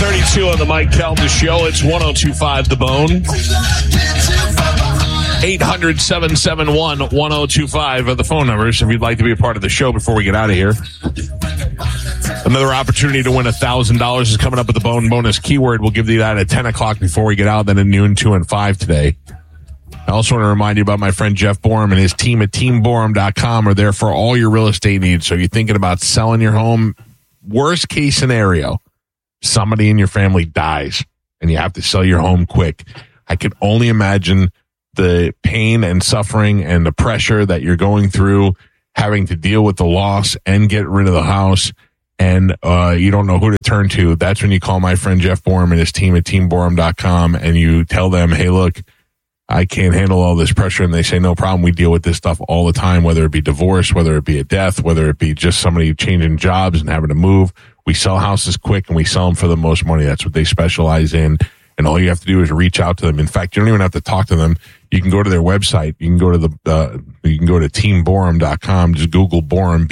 7:32 on the Mike Calda Show. It's 102.5 The Bone. 800-771-1025 are the phone numbers if you'd like to be a part of the show before we get out of here. Another opportunity to win $1,000 is coming up with the Bone Bonus keyword. We'll give you that at 10 o'clock before we get out, then at noon, 2, and 5 today. I also want to remind you about my friend Jeff Borum and his team at teamborum.com are there for all your real estate needs. So you're thinking about selling your home, worst case scenario, somebody in your family dies and you have to sell your home quick. I can only imagine the pain and suffering and the pressure that you're going through, having to deal with the loss and get rid of the house, and you don't know who to turn to. That's when you call my friend Jeff Borum and his team at teamborum.com and you tell them, hey, look, I can't handle all this pressure. And they say, no problem. We deal with this stuff all the time, whether it be divorce, whether it be a death, whether it be just somebody changing jobs and having to move. We sell houses quick and we sell them for the most money. That's what they specialize in. And all you have to do is reach out to them. In fact, you don't even have to talk to them. You can go to their website. You can go to you can go to teamborum.com. Just Google Borum,